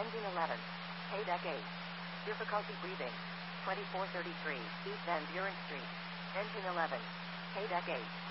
Engine 11. Deck 8. Difficulty breathing. 2433 East Van Buren Street. Engine 11. Deck 8.